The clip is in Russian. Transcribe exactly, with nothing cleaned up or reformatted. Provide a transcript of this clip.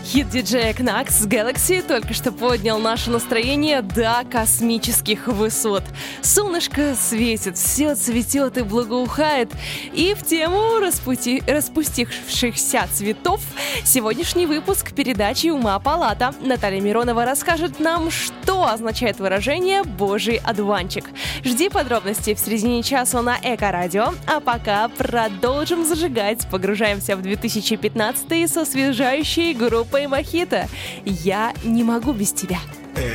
Хит диджея Knax Galaxy только что поднял наше настроение до космических высот. Солнышко светит, все цветет и благоухает. И в тему распути... распустившихся цветов сегодняшний выпуск передачи «Ума палата». Наталья Миронова расскажет нам, что означает выражение «Божий одуванчик». Жди подробностей в середине часа на Эко-радио. А пока продолжим зажигать. Погружаемся в две тысячи пятнадцатый со освежающей группой Мохито. «Я не могу без тебя».